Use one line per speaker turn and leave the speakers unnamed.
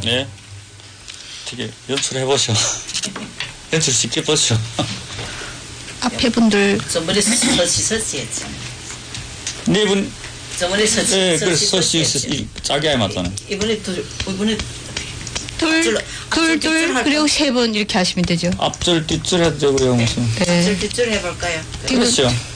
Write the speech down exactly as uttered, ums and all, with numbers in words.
네. 어떻게 연출해보시오. 연출 시켜보시오.
앞에 분들.
저번에 서시 서시했지.
네 분.
저번에 서시
네,
서시
그래서 서시 짜게 맞잖아요.
이번에 둘, 이번에
둘, 둘, 둘, 그리고 세 번 이렇게 하시면 되죠.
앞줄, 뒷줄 해도 되고요, 무슨.
네.
뒷줄 뒷줄 해볼까요?
그렇죠.